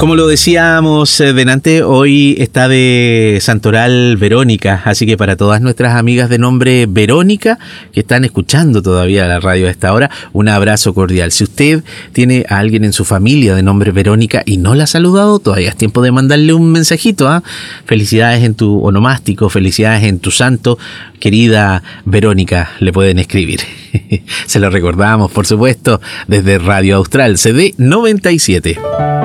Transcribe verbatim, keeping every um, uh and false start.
Como lo decíamos eh, delante, hoy está de Santoral Verónica, así que para todas nuestras amigas de nombre Verónica que están escuchando todavía la radio a esta hora, un abrazo cordial. Si usted tiene a alguien en su familia de nombre Verónica y no la ha saludado, todavía es tiempo de mandarle un mensajito. ¿eh? Felicidades en tu onomástico, felicidades en tu santo, querida Verónica, le pueden escribir. Se lo recordamos, por supuesto, desde Radio Austral, C D noventa y siete.